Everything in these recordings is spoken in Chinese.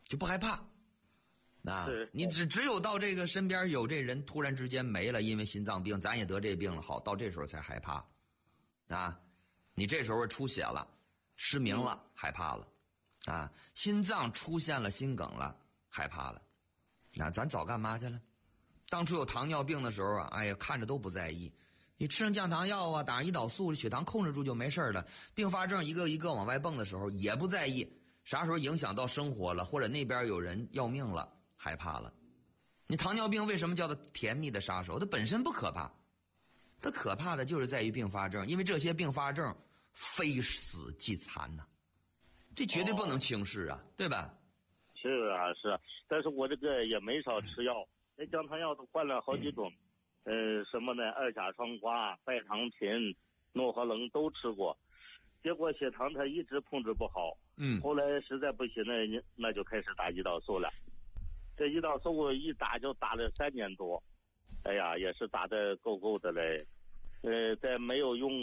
就不害怕。你只有到这个身边有这人突然之间没了，因为心脏病，咱也得这病了，好，到这时候才害怕。你这时候出血了，失明了，害怕了。心脏出现了心梗了，害怕了。咱早干嘛去了？当初有糖尿病的时候啊，哎呀，看着都不在意。你吃上降糖药啊，打上胰岛素，血糖控制住就没事了。并发症一个一个往外蹦的时候也不在意，啥时候影响到生活了，或者那边有人要命了，害怕了。你糖尿病为什么叫做甜蜜的杀手？它本身不可怕，它可怕的就是在于并发症，因为这些并发症非死即残呐，这绝对不能轻视啊，对吧？ 是啊，是啊，但是我这个也没少吃药，那降糖药都换了好几种，什么呢？二甲双胍、拜糖平、诺和棱都吃过，结果血糖它一直控制不好。后来实在不行了，那就开始打胰岛素了。这胰岛素我一打就打了3年多，哎呀，也是打得够的嘞。在没有用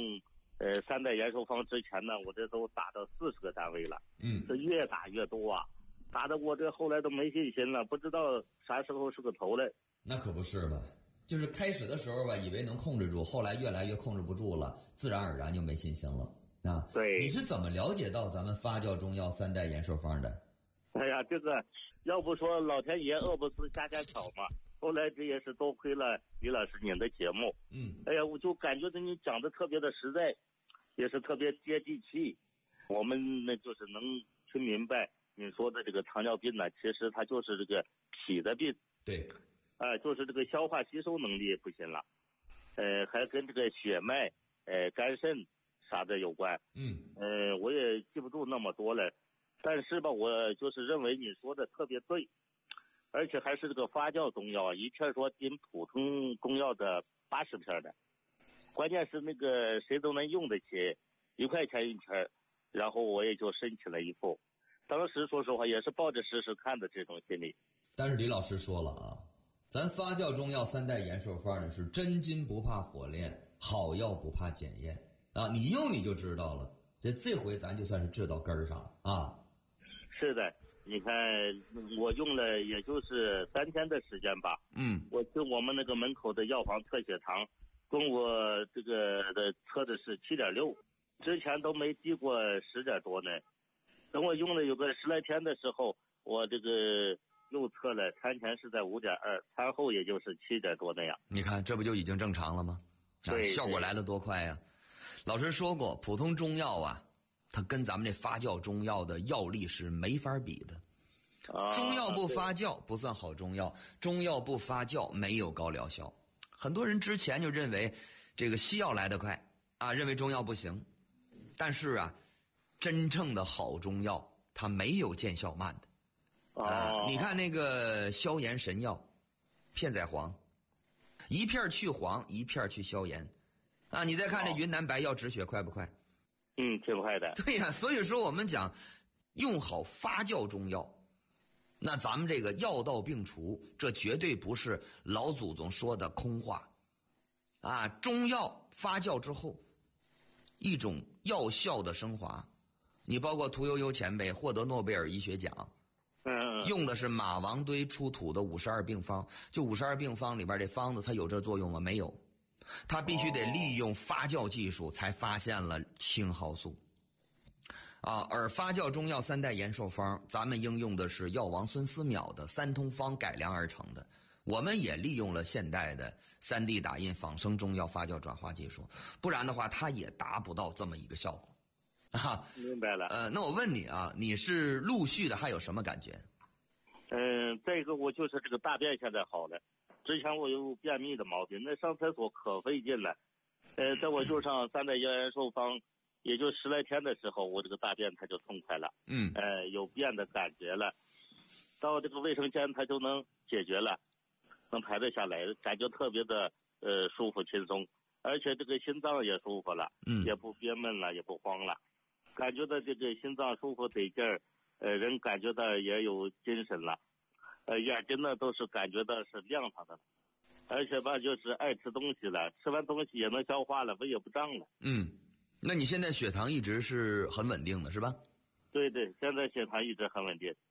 3代延寿方之前呢，我这都打到40个单位了。这越打越多啊，打得我这后来都没信心了，不知道啥时候是个头嘞。 那可不是吧，就是开始的时候吧，以为能控制住，后来越来越控制不住了，自然而然就没信心了啊。 对， 你是怎么了解到咱们发酵中药3代延寿方的？ 哎呀，这个要不说老天爷饿不死瞎巧嘛，后来这也是多亏了李老师您的节目。哎呀，我就感觉你讲的特别的实在，也是特别接地气。我们呢就是能听明白你说的这个糖尿病呢，其实它就是这个脾的病。 对， 就是这个消化吸收能力不行了，还跟这个血脉、肝肾啥的有关。我也记不住那么多了，但是吧，我就是认为你说的特别对，而且还是这个发酵中药，一片说顶普通中药的80片的，关键是那个谁都能用得起，1块钱1片，然后我也就申请了一副。当时说实话也是抱着试试看的这种心理。 但是李老师说了啊，咱发酵中药3代延寿方呢是真金不怕火炼，好药不怕检验啊，你用你就知道了。这回咱就算是治到根儿上了啊。 是的，你看我用了也就是3天的时间吧。我去我们那个门口的药房测血糖，跟我这个的测的是7.6，之前都没低过10点多呢。等我用了有个10来天的时候，我这个又测了，餐前是在5.2，餐后也就是7点多那样。 你看这不就已经正常了吗？ 对， 效果来得多快呀！老师说过，普通中药啊，它跟咱们这发酵中药的药力是没法比的。中药不发酵不算好中药，中药不发酵没有高疗效。很多人之前就认为这个西药来得快啊，认为中药不行。但是啊，真正的好中药它没有见效慢的。你看那个消炎神药片仔癀，一片去黄，一片去消炎啊！你再看这云南白药止血快不快？ 挺快的。 对呀，所以说我们讲用好发酵中药，那咱们这个药到病除，这绝对不是老祖宗说的空话啊！中药发酵之后，一种药效的升华。你包括屠呦呦前辈获得诺贝尔医学奖，用的是马王堆出土的52病方，就52病方里边这方子它有这作用吗？没有，它必须得利用发酵技术才发现了青蒿素而发酵中药3代延寿方，咱们应用的是药王孙思邈的3通方改良而成的。我们也利用了现代的3D 打印仿生中药发酵转化技术，不然的话它也达不到这么一个效果明白了。 那我问你啊，你是陆续的还有什么感觉？ 再一个我就是这个大便现在好了，之前我有便秘的毛病，那上厕所可费劲了。在我用上3代延寿方也就10来天的时候，我这个大便它就痛快了。有便的感觉了，到这个卫生间它就能解决了，能排得下来，感觉特别的舒服轻松，而且这个心脏也舒服了，也不憋闷了，也不慌了，感觉到这个心脏舒服得劲儿，人感觉到也有精神了，眼睛呢都是感觉到是亮堂的了，而且吧就是爱吃东西了，吃完东西也能消化了，胃也不胀了。 那你现在血糖一直是很稳定的是吧？ 对，现在血糖一直很稳定。